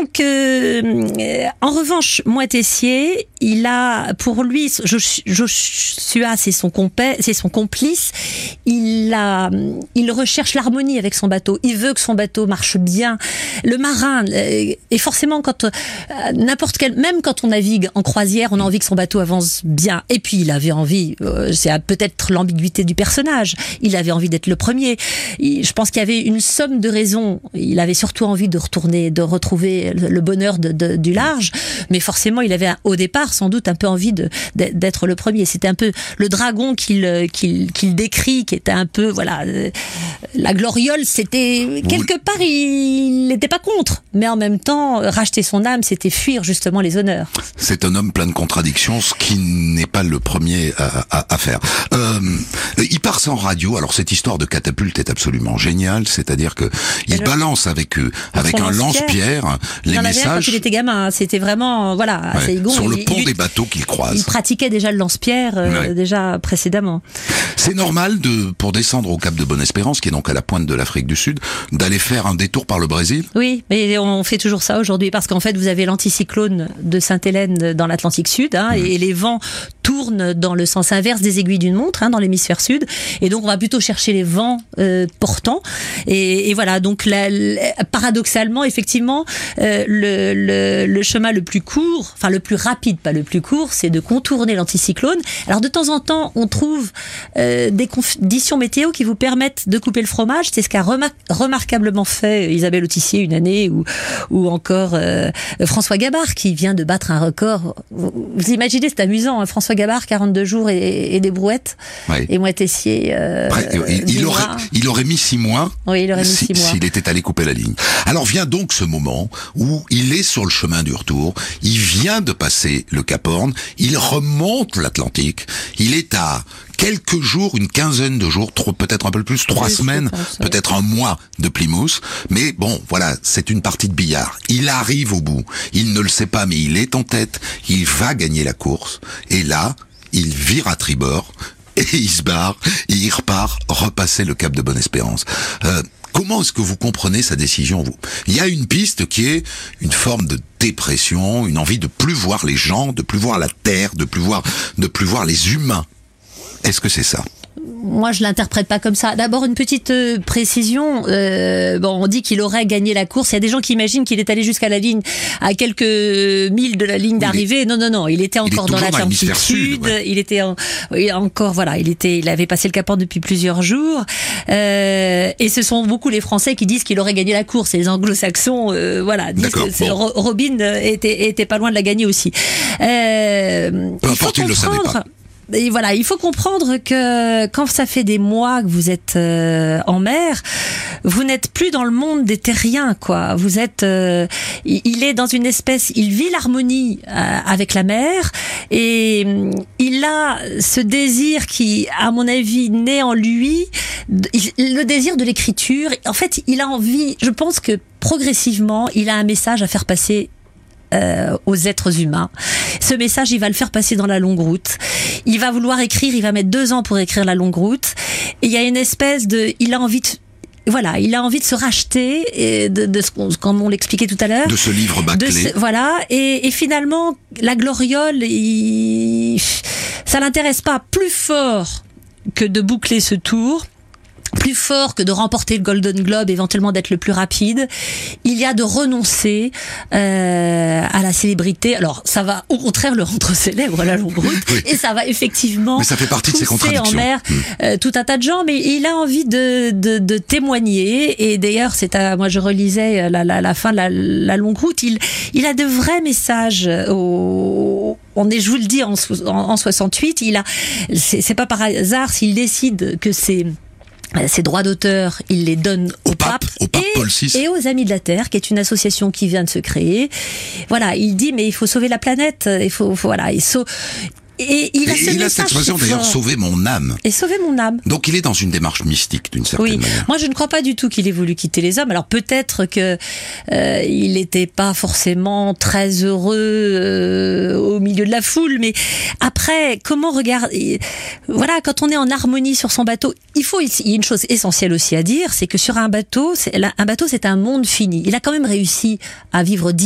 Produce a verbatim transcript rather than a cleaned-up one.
donc, euh, en revanche, Moitessier, il a, pour lui, Joshua, c'est son compère, c'est son complice. Il a, il recherche l'harmonie avec son bateau. Il veut que son bateau marche bien. Le marin, euh, et forcément, quand euh, n'importe quel, même quand on navigue en croisière, on a envie que son bateau avance bien. Et puis, il avait envie, euh, c'est peut-être l'ambiguïté du personnage. Il avait envie d'être le premier. Il, je pense qu'il y avait une somme de raisons. Il avait surtout envie de retourner, de retrouver le bonheur de, de, du large. Mais forcément, il avait au départ sans doute un peu envie de, d'être le premier. C'était un peu le dragon qu'il, qu'il, qu'il décrit, qui était un peu, voilà, euh, la gloriole, c'était, quelque part, il n'était pas contre. Mais en même temps, racheter son âme, c'était fuir justement les honneurs. C'est un homme plein de contradictions, ce qui n'est pas le premier à, à, à faire. Euh, il part sans radio. Alors cette histoire de catapulte est absolument géniale, c'est-à-dire que il le... balance avec eux, avec un lance-pierre, les il en messages. avait un quand il était gamin, c'était vraiment, voilà, ouais, assez égon. Sur le il, pont il, des bateaux qu'il croise. Il pratiquait déjà le lance-pierre euh, ouais. déjà précédemment. C'est normal de, pour descendre au Cap de Bonne-Espérance, qui est donc à la pointe de l'Afrique du Sud, d'aller faire un détour par le Brésil. Oui, mais on fait toujours ça aujourd'hui parce qu'en fait vous avez l'anticyclone de Sainte-Hélène dans l'Atlantique Sud, hein, mmh. et, et les vents tournent dans le sens inverse des aiguilles d'une montre, hein, dans l'hémisphère sud, et donc on va plutôt chercher les vents euh, portants. Et, et voilà, donc la, la, paradoxalement, effectivement, euh, le, le, le chemin le plus court, enfin le plus rapide, pas le plus court, c'est de contourner l'anticyclone. Alors de temps en temps, on trouve euh, des conditions météo qui vous permettent de couper le fromage. C'est ce qu'a remar- remarquablement fait Isabelle Autissier une année, ou, ou encore euh, François Gabard qui vient de battre un record. Vous, vous imaginez, c'est amusant, hein, François Gabard, quarante-deux jours et, et des brouettes, oui. et Moitessier. Euh, Après, il, il, aurait, il aurait mis six mois. Oui, il aurait mis si, six mois. S'il était allé couper la ligne. Alors vient donc ce moment où il est sur le chemin du retour. Il vient de passer le Cap Horn. Il remonte l'Atlantique. Il est à quelques jours, une quinzaine de jours, trop, peut-être un peu plus, trois oui, semaines, pense, oui. peut-être un mois de Plymouth. Mais bon, voilà, c'est une partie de billard. Il arrive au bout. Il ne le sait pas, mais il est en tête. Il va gagner la course. Et là, il vire à tribord et il se barre et il repart repasser le Cap de Bonne-Espérance. Euh, Comment est-ce que vous comprenez sa décision, vous ? Il y a une piste qui est une forme de dépression, une envie de plus voir les gens, de plus voir la terre, de plus voir, de plus voir les humains. Est-ce que c'est ça ? Moi, je l'interprète pas comme ça. D'abord, une petite euh, précision. Euh, bon, on dit qu'il aurait gagné la course. Il y a des gens qui imaginent qu'il est allé jusqu'à la ligne, à quelques milles de la ligne d'arrivée. Oui, non, non, non. Il était encore il dans l'Atlantique Sud. Ouais. Il était en, oui, encore, voilà. Il était, il avait passé le Cap Horn depuis plusieurs jours. Euh, et ce sont beaucoup les Français qui disent qu'il aurait gagné la course. Et les Anglo-Saxons, euh, voilà, disent D'accord, que bon. Robin était, était pas loin de la gagner aussi. Euh, Peu importe, il le savait pas. Et voilà, il faut comprendre que quand ça fait des mois que vous êtes euh, en mer, vous n'êtes plus dans le monde des terriens, quoi. Vous êtes, euh, il est dans une espèce, il vit l'harmonie euh, avec la mer, et euh, il a ce désir qui, à mon avis, naît en lui, le désir de l'écriture. En fait, il a envie, je pense que progressivement, il a un message à faire passer Euh, aux êtres humains. Ce message, il va le faire passer dans la longue route. Il va vouloir écrire, il va mettre deux ans pour écrire la longue route. Et il y a une espèce de, il a envie de, voilà, il a envie de se racheter, et de, de ce qu'on, comme on l'expliquait tout à l'heure. De ce livre bâclé. Ce, voilà, et, et finalement, la gloriole, il, ça l'intéresse pas plus fort que de boucler ce tour. Plus fort que de remporter le Golden Globe, éventuellement d'être le plus rapide, il y a de renoncer euh, à la célébrité. Alors, ça va au contraire le rendre célèbre à la longue route, oui. et ça va effectivement mais ça fait partie de ses contradictions. En mer mmh. euh, tout un tas de gens, mais il a envie de, de, de témoigner. Et d'ailleurs, c'est à, moi je relisais la, la, la fin de la, la longue route. Il, il a de vrais messages au. On est, je vous le dis, en, en, en soixante-huit, il a. C'est, c'est pas par hasard s'il décide que c'est. Ces droits d'auteur, il les donne au, au pape, pape, au pape et, Paul six. Et aux Amis de la Terre, qui est une association qui vient de se créer. Voilà, il dit mais il faut sauver la planète, il faut, faut voilà, il sauve. Et il a, et il a cette expression d'ailleurs, sauver mon âme. Et sauver mon âme. Donc il est dans une démarche mystique d'une certaine oui. manière. Moi je ne crois pas du tout qu'il ait voulu quitter les hommes. Alors peut-être que euh, il n'était pas forcément très heureux euh, au milieu de la foule, mais après comment regarder. Voilà, quand on est en harmonie sur son bateau, il faut il y a une chose essentielle aussi à dire, c'est que sur un bateau, c'est, un bateau c'est un monde fini. Il a quand même réussi à vivre dix